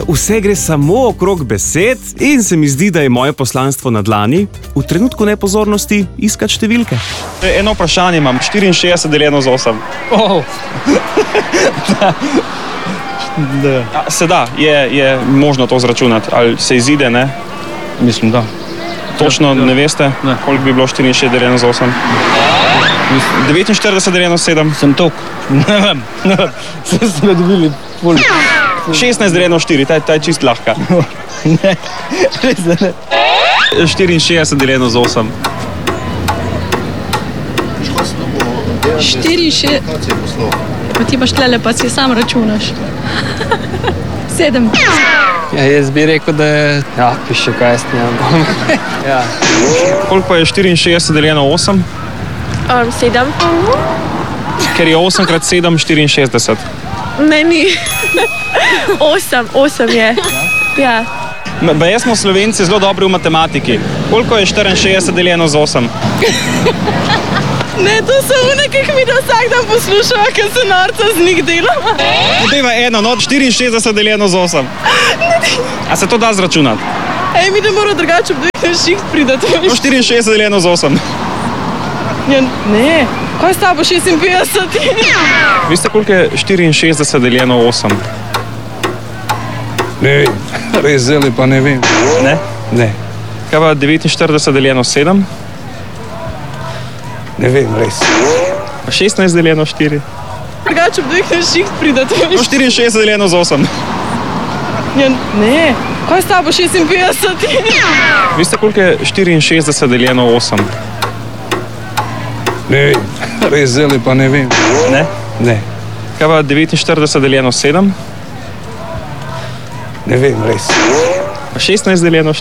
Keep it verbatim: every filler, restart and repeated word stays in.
Vse gre samo okrog besed in se mi zdi, da je moje poslanstvo na dlani v trenutku nepozornosti iskati številke. Eno vprašanje imam, štiriinšestdeset deljeno z osem. Oh. Da. Se da, je, je možno to zračunati, ali se izide, ne? Mislim, da. Točno ja, ja. ne veste, ne. Koliko bi bilo štiriinšestdeset deljeno z osem? devetinštirideset deljeno z sedem. Sem tok. Ne vem, ne vem. Se ste me dobili pol. šestnajst deljeno s štiri, ta, ta je čist lahka. Ne, res da ne. štiriinšestdeset deljeno z osem. štiriinšestdeset. Pa ti baš tlele, pa si sam računaš. Sedem. Ja, jaz bi rekel, da je... Ja, piše kasnije. Ja. Koliko je štiriinšestdeset deljeno osem? Um, sedem. Ker je osem krat sedem štiriinšestdeset. Ne, ni. osem, osem je. Ja. Ba jaz smo Slovenci zelo dobri v matematiki. Koliko je štiriinšestdeset deljeno z osem? Ne, to so one, ki mi da vsak dan poslušava, ker se norca z njih delava. Dejva eno, no, štiriinšestdeset deljeno z osem. A se to da zračunati? Ej, mi da mora drugače obdvojiti šiht pridati. No, štiriinšestdeset deljeno z osem. Ja, ne, kaj s tabo šestinpetdeset? Veste, koliko je štiriinšestdeset deljeno osem? Ne vem, res zelo pa ne vem. Ne? Ne, Kaj pa devetinštirideset deljeno sedem? ne vem, res. Pa šestnajst deljeno štiri? Drugače obdvojiti šiht pridati. No, štiriinšestdeset deljeno z osem. Ja, ne, kaj s tabo šestinpetdeset? Veste, koliko je štiriinšestdeset deljeno osem? Ne vem, res zelo pa ne vem. Ne? Ne, Kaj pa devetinštirideset deljeno sedem? ne vem, res. Pa šestnajst deljeno